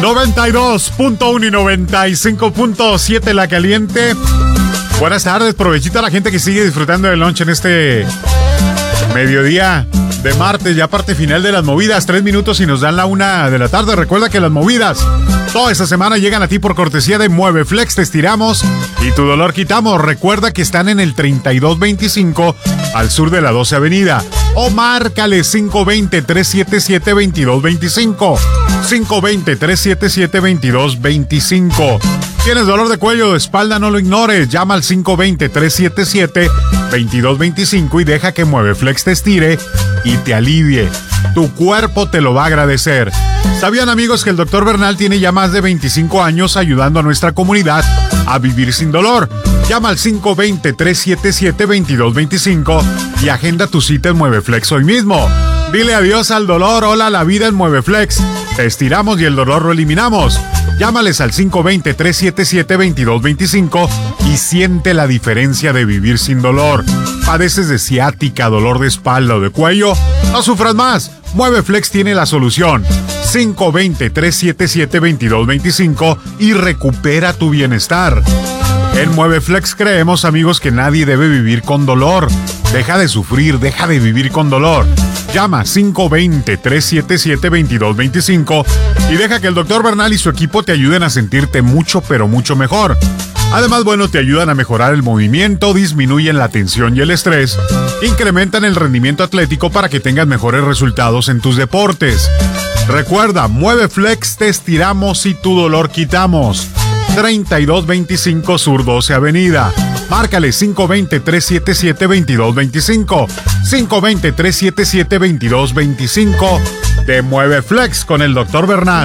92.1 y 95.7 La Caliente. Buenas tardes, provechita a la gente que sigue disfrutando del lunch en este mediodía de martes, ya parte final de las movidas. 3 minutos y nos dan la 1 de la tarde. Recuerda que las movidas toda esta semana llegan a ti por cortesía de Mueveflex. Te estiramos y tu dolor quitamos. Recuerda que están en el 3225 al sur de la 12 Avenida. O márcale 520-377-2225. 520-377-2225. ¿Tienes dolor de cuello o de espalda? No lo ignores. Llama al 520-377-2225 y deja que Mueveflex te estire y te alivie. Tu cuerpo te lo va a agradecer. ¿Sabían, amigos, que el Dr. Bernal tiene ya más de 25 años ayudando a nuestra comunidad a vivir sin dolor? Llama al 520-377-2225 y agenda tu cita en Mueveflex hoy mismo. Dile adiós al dolor, hola a la vida en Mueveflex. Te estiramos y el dolor lo eliminamos. Llámales al 520-377-2225 y siente la diferencia de vivir sin dolor. ¿Padeces de ciática, dolor de espalda o de cuello? No sufras más. Mueveflex tiene la solución. 520-377-2225 y recupera tu bienestar. En Mueveflex creemos, amigos, que nadie debe vivir con dolor. Deja de sufrir, deja de vivir con dolor. Llama 520-377-2225 y deja que el Dr. Bernal y su equipo te ayuden a sentirte mucho, pero mucho mejor. Además, bueno, te ayudan a mejorar el movimiento, disminuyen la tensión y el estrés, incrementan el rendimiento atlético para que tengas mejores resultados en tus deportes. Recuerda, Mueveflex, te estiramos y tu dolor quitamos. 3225 Sur 12 Avenida. Márcale 520-377-2225. 520-377-2225 de Mueveflex con el Dr. Bernal.